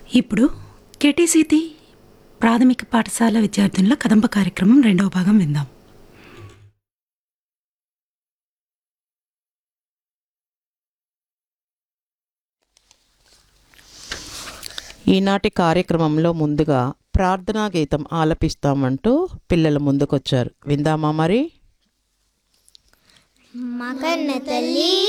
ఇప్పుడు కేటీసీటీ ప్రాథమిక పాఠశాల విద్యార్థుల కదంబ కార్యక్రమం 2వ భాగం విందాం. ఈనాటి కార్యక్రమంలో ముందుగా ప్రార్థనా గీతం ఆలపిస్తామంటూ పిల్లలు ముందుకొచ్చారు. విందామా మరి? మా కన్న తల్లి